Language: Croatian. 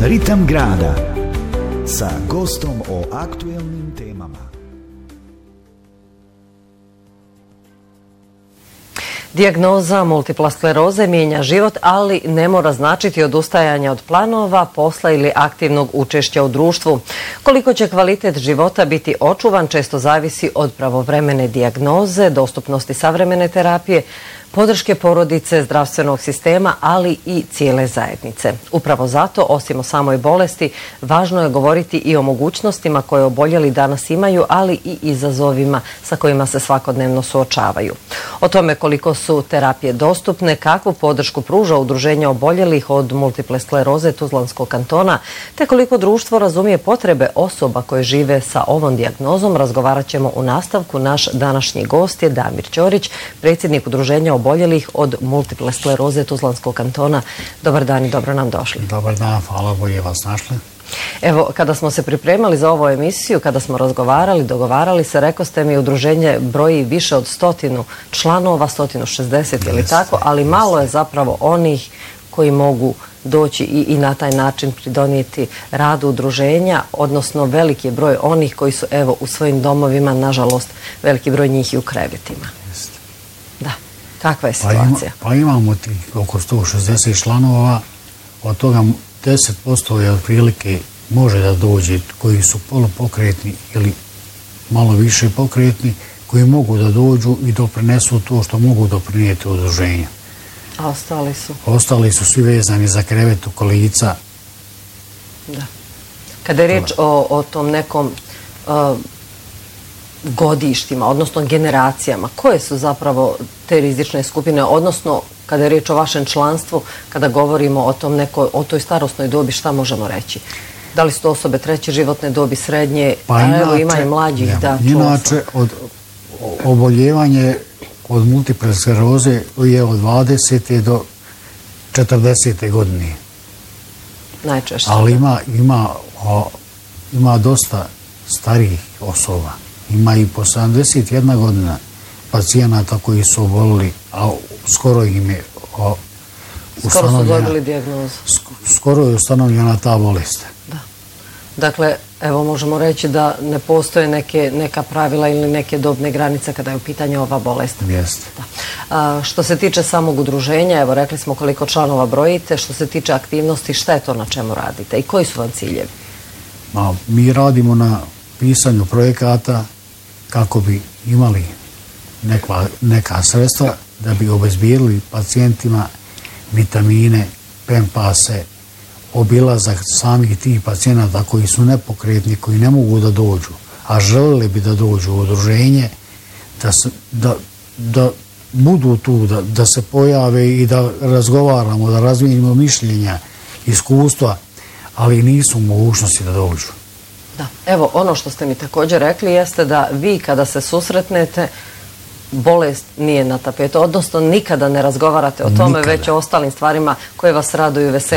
Ritam grada sa gostom o aktuelnim temama. Dijagnoza multipla skleroze mijenja život, ali ne mora značiti odustajanje od planova, posla ili aktivnog učešća u društvu. Koliko će kvalitet života biti očuvan često zavisi od pravovremene dijagnoze, dostupnosti savremene terapije, podrške porodice, zdravstvenog sistema, ali i cijele zajednice. Upravo zato, osim o samoj bolesti, važno je govoriti i o mogućnostima koje oboljeli danas imaju, ali i izazovima sa kojima se svakodnevno suočavaju. O tome koliko su terapije dostupne, kakvu podršku pruža udruženje oboljelih od multiple skleroze Tuzlanskog kantona, te koliko društvo razumije potrebe osoba koje žive sa ovom dijagnozom, razgovarat ćemo u nastavku. Naš današnji gost je Damir Ćorić, predsjednik udruženja oboljelih od multiple skleroze Tuzlanskog kantona. Dobar dan i dobro nam došli. Dobar dan, hvala, bolje vas našli. Evo, kada smo se pripremali za ovu emisiju, kada smo razgovarali, dogovarali se, rekao ste mi, udruženje broji više od 100 članova, 160 ili tako, ali malo je zapravo onih koji mogu doći i na taj način pridonijeti radu udruženja, odnosno veliki je broj onih koji su evo u svojim domovima, nažalost, veliki broj njih i u krevetima. Da. Kakva je situacija? Pa imamo tih oko 160 članova, od toga 10% je otprilike može da dođe koji su polupokretni ili malo više pokretni, koji mogu da dođu i doprinesu to što mogu doprinijeti udruženju. A ostali su? Ostali su svi vezani za krevet u kolica. Da. Kada je riječ o tom nekom godištima, odnosno generacijama, koje su zapravo te rizične skupine, odnosno kada je riječ o vašem članstvu, kada govorimo o toj starosnoj dobi, šta možemo reći? Da li su to osobe treće životne dobi, srednje, evo ima i mlađih, da, čuo sam. Inače, oboljevanje od multiple skleroze je od 20. do 40. godine. Najčešće. Ali ima dosta starijih osoba. Ima i po 71 godina pacijenata koji su obolili, a skoro im je skoro su dobili dijagnozu. Skoro je ustanovljena ta bolest. Da. Dakle, evo možemo reći da ne postoje neka pravila ili neke dobne granice kada je u pitanju ova bolest. Jeste. Što se tiče samog udruženja, evo rekli smo koliko članova brojite, što se tiče aktivnosti, šta je to na čemu radite i koji su vam ciljevi? Mi radimo na pisanju projekata kako bi imali neka sredstva da bi obezbijedili pacijentima vitamine, pempase, obilazak samih tih pacijenata koji su nepokretni, koji ne mogu da dođu, a želeli bi da dođu u udruženje, da budu tu, da se pojave i da razgovaramo, da razmijenimo mišljenja, iskustva, ali nisu u mogućnosti da dođu. Da, evo ono što ste mi također rekli jeste da vi kada se susretnete, bolest nije na tapetu, odnosno nikada ne razgovarate o tome, već o ostalim stvarima koje vas raduju, veseli.